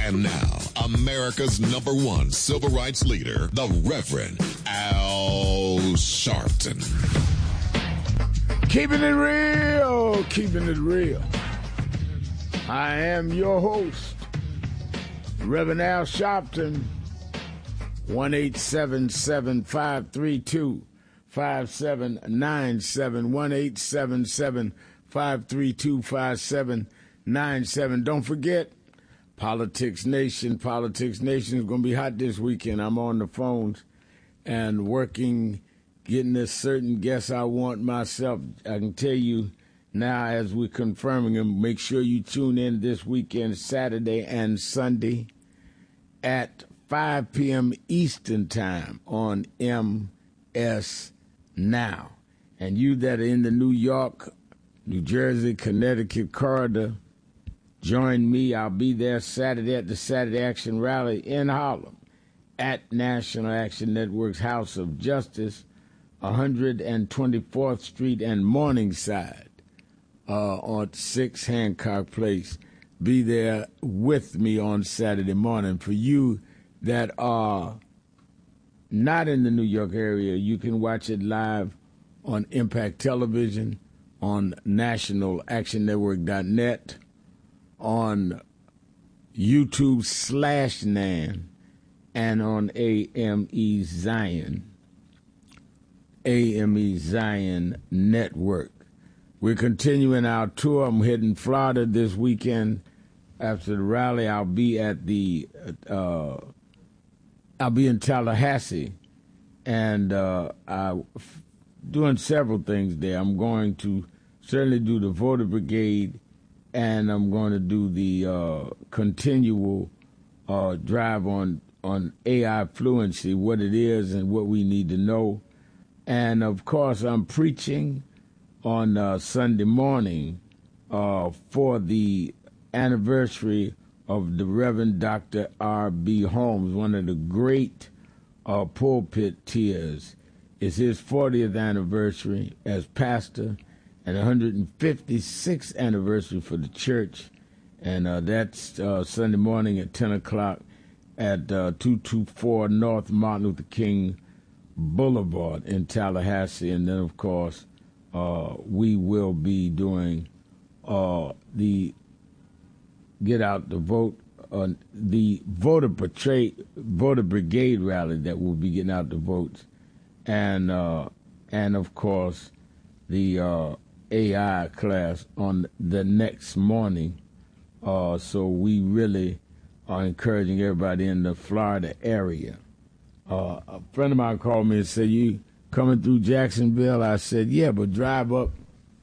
And now, America's #1 civil rights leader, the Reverend Al Sharpton. Keeping it real, keeping it real. I am your host, Reverend Al Sharpton. 1-877-532-5797, 1-877-532-5797. Don't forget, Politics Nation is going to be hot this weekend. I'm on the phones and working, getting a certain guest I want myself. I can tell you now as we're confirming them, make sure you tune in this weekend, Saturday and Sunday at 5 p.m. Eastern Time on MS Now. And you that are in the New York, New Jersey, Connecticut corridor, join me. I'll be there Saturday at the Saturday Action Rally in Harlem at National Action Network's House of Justice, 124th Street and Morningside on 6 Hancock Place. Be there with me on Saturday morning. For you that are not in the New York area, you can watch it live on Impact Television, on nationalactionnetwork.net, on YouTube/NAN, and on AME Zion Network. We're continuing our tour. I'm heading Florida this weekend. After the rally, I'll be at I'll be in Tallahassee, and I'm doing several things there. I'm going to certainly do the voter brigade, and I'm going to do the continual drive on AI fluency, what it is and what we need to know. And, of course, I'm preaching on Sunday morning for the anniversary of the Reverend Dr. R.B. Holmes, one of the great pulpiteers. It's his 40th anniversary as pastor and 156th anniversary for the church. And that's Sunday morning at 10 o'clock at 224 North Martin Luther King Boulevard in Tallahassee. And then, of course, we will be doing the Get Out the Vote, the voter brigade rally that will be getting out the votes, and of course the AI class on the next morning. So we really are encouraging everybody in the Florida area. A friend of mine called me and said, "You coming through Jacksonville?" I said, "Yeah, but drive up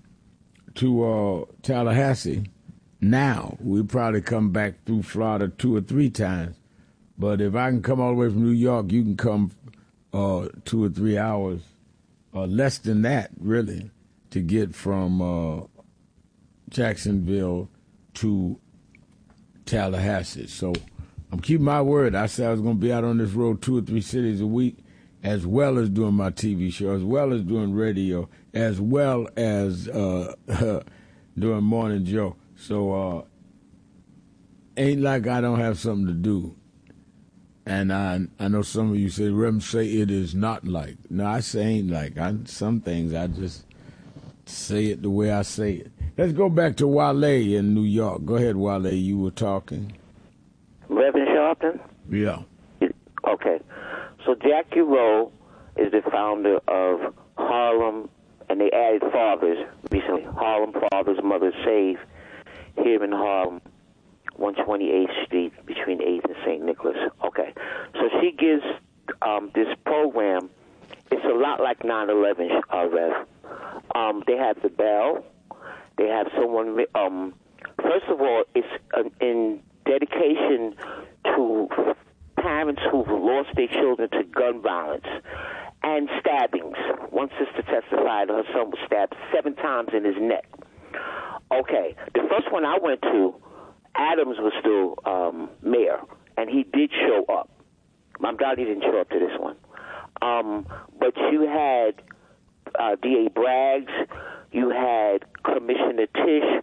to Tallahassee." Now, we'll probably come back through Florida 2 or 3 times. But if I can come all the way from New York, you can come 2 or 3 hours, less than that, really, to get from Jacksonville to Tallahassee. So I'm keeping my word. I said I was going to be out on this road 2 or 3 cities a week, as well as doing my TV show, as well as doing radio, as well as doing Morning Joe. So, ain't like I don't have something to do. And I know some of you say, Reverend, say it is not like. No, I say ain't like. Some things I just say it the way I say it. Let's go back to Wale in New York. Go ahead, Wale. You were talking. Reverend Sharpton? Yeah. Okay. So Jackie Rowe is the founder of Harlem, and they added fathers recently. Harlem Fathers Mothers Save, here in Harlem, 128th Street, between 8th and St. Nicholas. Okay. So she gives this program. It's a lot like 9/11, Rev. They have the bell. They have someone. First of all, it's in dedication to parents who've lost their children to gun violence and stabbings. One sister testified her son was stabbed 7 times in his neck. Okay, the first one I went to, Adams was still mayor, and he did show up. I'm glad he didn't show up to this one. But you had D.A. Braggs, you had Commissioner Tisch, who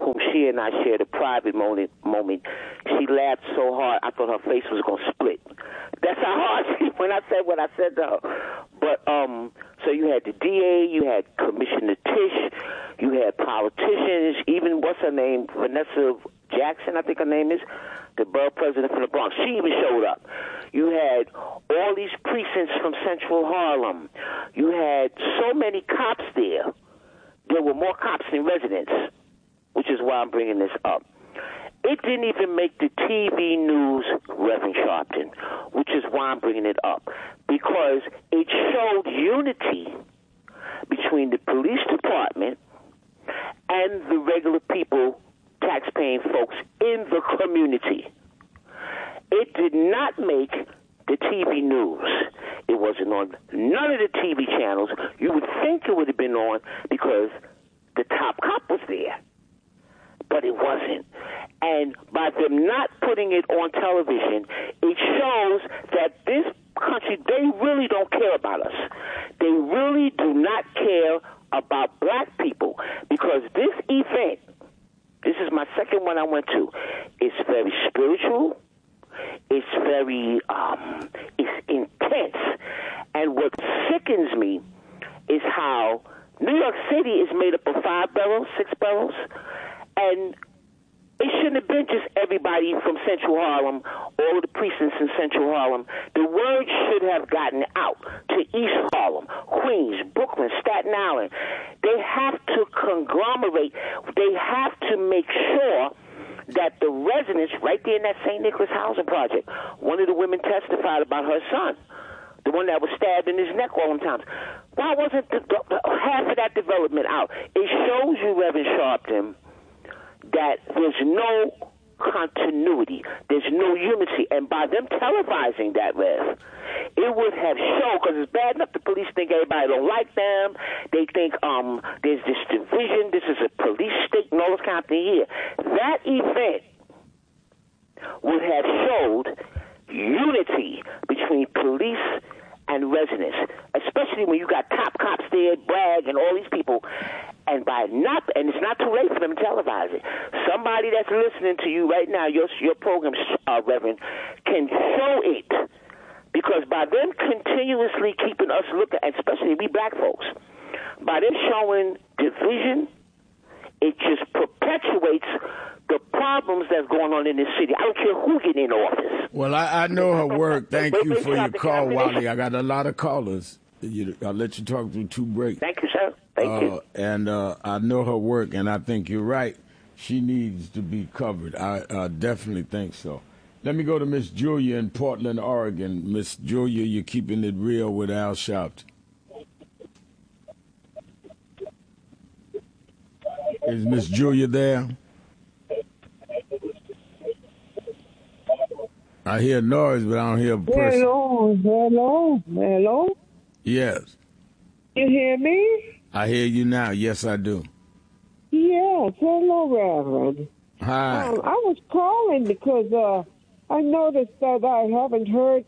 whom she and I shared a private moment, she laughed so hard I thought her face was going to split. That's how hard she, when I said what I said to her. But, so you had the DA, you had Commissioner Tisch, you had politicians, even, what's her name, Vanessa Jackson, I think her name is, the borough president from the Bronx. She even showed up. You had all these precincts from Central Harlem. You had so many cops there. There were more cops than residents, which is why I'm bringing this up. It didn't even make the TV news, Reverend Sharpton, which is why I'm bringing it up, because it showed unity between the police department and the regular people, tax-paying folks in the community. It did not make the TV news. It wasn't on none of the TV channels. You would think it would have been on because the top cop was there, but it wasn't. And by them not putting it on television, it shows that this country, they really don't care about us. They really do not care about black people, because this event, this is my second one I went to, it's very spiritual, it's very, it's intense. And what sickens me is how New York City is made up of 5 boroughs, 6 boroughs, and it shouldn't have been just everybody from Central Harlem, all of the precincts in Central Harlem. The word should have gotten out to East Harlem, Queens, Brooklyn, Staten Island. They have to conglomerate. They have to make sure that the residents right there in that St. Nicholas housing project, one of the women testified about her son, the one that was stabbed in his neck all them times. Why wasn't half of that development out? It shows you, Reverend Sharpton, that there's no continuity, there's no unity, and by them televising that, Rev, it would have shown, because it's bad enough the police think everybody don't like them, they think there's this division, this is a police state, and all this kind of thing here. That event would have showed unity between police and residents, especially when you got top cops there, Bragg, and all these people. And by not, and it's not too late for them to televise it. Somebody that's listening to you right now, your program, Reverend, can show it, because by them continuously keeping us looking, especially we black folks, by them showing division, it just perpetuates the problems that's going on in this city. I don't care who get in office. Well, I know her work. Thank you for your call, Wally. I got a lot of callers. I'll let you talk through 2 breaks. Thank you, sir. Thank you. And I know her work, and I think you're right. She needs to be covered. I definitely think so. Let me go to Miss Julia in Portland, Oregon. Miss Julia, you're keeping it real with Al Sharpton. Is Miss Julia there? I hear noise, but I don't hear a person. Hello. Yes. You hear me? I hear you now. Yes, I do. Yes. Hello, Reverend. Hi. I was calling because I noticed that I haven't heard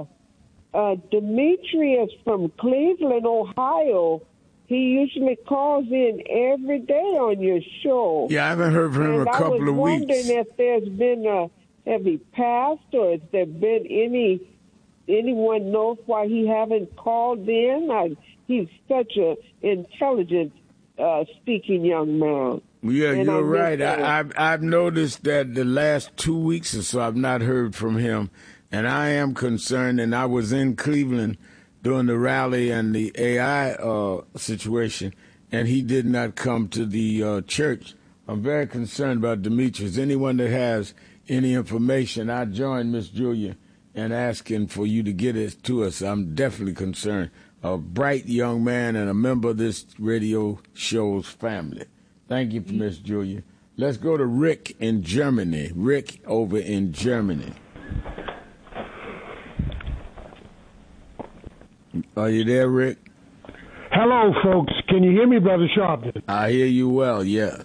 Demetrius from Cleveland, Ohio. He usually calls in every day on your show. Yeah, I haven't heard from him in a couple of weeks. I was wondering if there's been have he passed, or has there been anyone knows why he haven't called in? He's such an intelligent speaking young man. Yeah, and you're right. I've noticed that the last 2 weeks or so I've not heard from him, and I am concerned. And I was in Cleveland during the rally and the AI situation, and he did not come to the church. I'm very concerned about Demetrius. Anyone that has any information, I join Miss Julia in asking for you to get it to us. I'm definitely concerned. A bright young man and a member of this radio show's family. Thank you, Miss Julia. Let's go to Rick in Germany. Rick over in Germany. Are you there, Rick? Hello, folks. Can you hear me, Brother Sharpton? I hear you well, yes.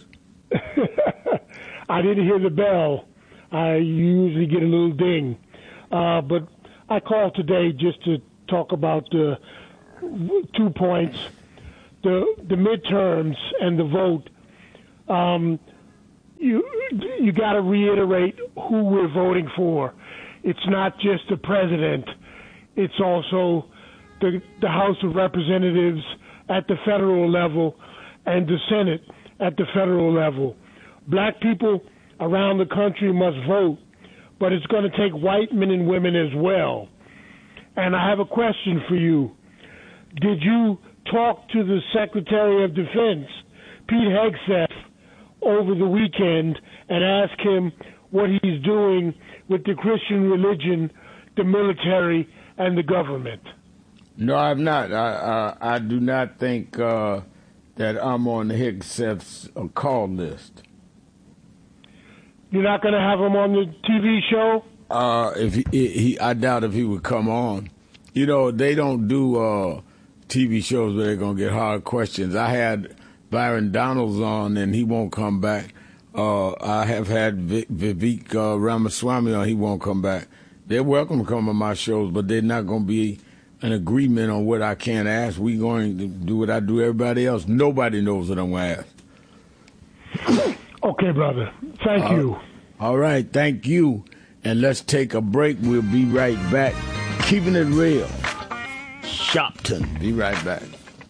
I didn't hear the bell. I usually get a little ding. But I called today just to talk about 2 points, the midterms and the vote. you got to reiterate who we're voting for. It's not just the president. It's also the House of Representatives at the federal level and the Senate at the federal level. Black people around the country must vote, but it's going to take white men and women as well. And I have a question for you. Did you talk to the Secretary of Defense, Pete Hegseth, over the weekend and ask him what he's doing with the Christian religion, the military, and the government? No, I've not. I do not think that I'm on the Hegseth's call list. You're not going to have him on the TV show? If I doubt if he would come on. You know, they don't do TV shows where they're going to get hard questions. I had Byron Donalds on, and he won't come back. I have had Vivek Ramaswamy on. He won't come back. They're welcome to come on my shows, but they're not going to be an agreement on what I can't ask. We're going to do what I do everybody else. Nobody knows what I'm going to ask. Okay, brother. Thank you. All right. Thank you. And let's take a break. We'll be right back. Keeping it real. Shopton. Be right back.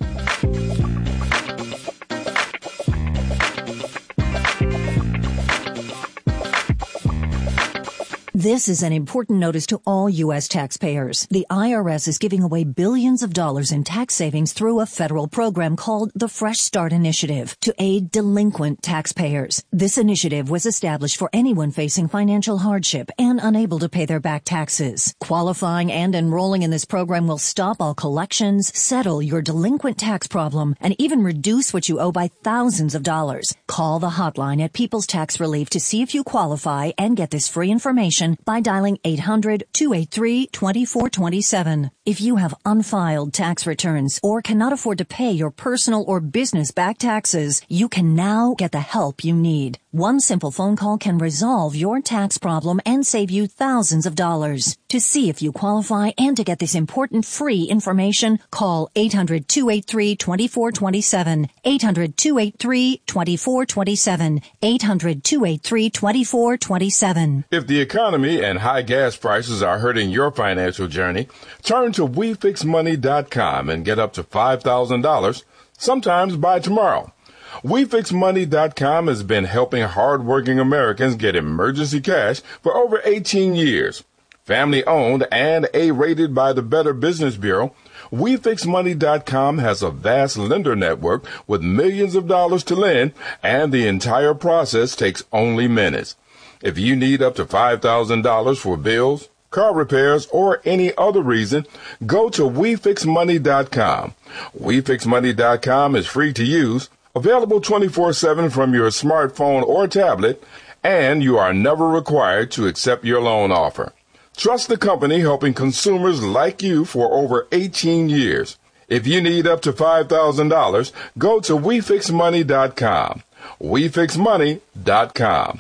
This is an important notice to all U.S. taxpayers. The IRS is giving away billions of dollars in tax savings through a federal program called the Fresh Start Initiative to aid delinquent taxpayers. This initiative was established for anyone facing financial hardship and unable to pay their back taxes. Qualifying and enrolling in this program will stop all collections, settle your delinquent tax problem, and even reduce what you owe by thousands of dollars. Call the hotline at People's Tax Relief to see if you qualify and get this free information by dialing 800-283-2427. If you have unfiled tax returns or cannot afford to pay your personal or business back taxes, you can now get the help you need. One simple phone call can resolve your tax problem and save you thousands of dollars. To see if you qualify and to get this important free information, call 800-283-2427. 800-283-2427. 800-283-2427. If the economy and high gas prices are hurting your financial journey, turn to WeFixMoney.com and get up to $5,000, sometimes by tomorrow. WeFixMoney.com has been helping hardworking Americans get emergency cash for over 18 years. Family owned and A-rated by the Better Business Bureau, WeFixMoney.com has a vast lender network with millions of dollars to lend, and the entire process takes only minutes. If you need up to $5,000 for bills, car repairs, or any other reason, go to WeFixMoney.com. WeFixMoney.com is free to use, available 24/7 from your smartphone or tablet, and you are never required to accept your loan offer. Trust the company helping consumers like you for over 18 years. If you need up to $5,000, go to WeFixMoney.com. WeFixMoney.com.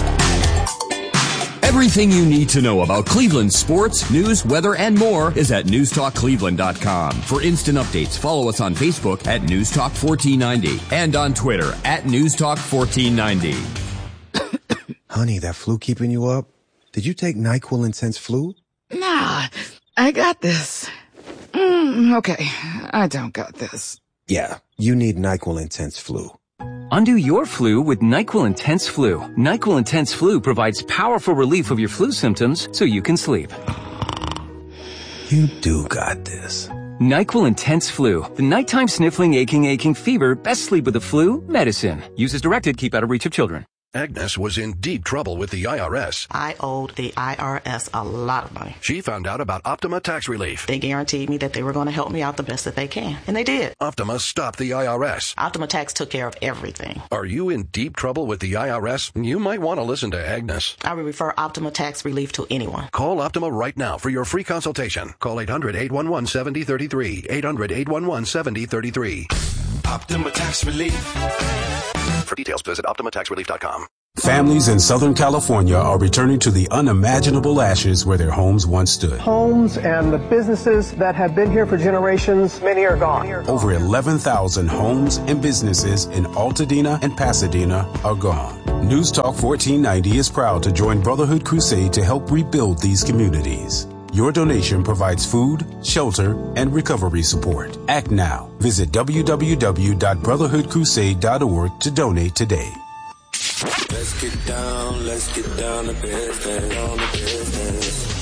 Everything you need to know about Cleveland sports, news, weather, and more is at NewsTalkCleveland.com. For instant updates, follow us on Facebook at NewsTalk1490 and on Twitter at NewsTalk1490. Honey, that flu keeping you up? Did you take NyQuil Intense Flu? Nah, I got this. Okay, I don't got this. Yeah, you need NyQuil Intense Flu. Undo your flu with NyQuil Intense Flu. NyQuil Intense Flu provides powerful relief of your flu symptoms so you can sleep. You do got this. NyQuil Intense Flu. The nighttime sniffling, aching fever, best sleep with the flu, medicine. Use as directed, keep out of reach of children. Agnes was in deep trouble with the IRS. I owed the IRS a lot of money. She found out about Optima Tax Relief. They guaranteed me that they were going to help me out the best that they can. And they did. Optima stopped the IRS. Optima Tax took care of everything. Are you in deep trouble with the IRS? You might want to listen to Agnes. I would refer Optima Tax Relief to anyone. Call Optima right now for your free consultation. Call 800-811-7033. 800-811-7033. Optima Tax Relief. For details, visit OptimaTaxRelief.com. Families in Southern California are returning to the unimaginable ashes where their homes once stood. Homes and the businesses that have been here for generations, many are gone. Over 11,000 homes and businesses in Altadena and Pasadena are gone. News Talk 1490 is proud to join Brotherhood Crusade to help rebuild these communities. Your donation provides food, shelter, and recovery support. Act now. Visit www.brotherhoodcrusade.org to donate today. Let's get down to business.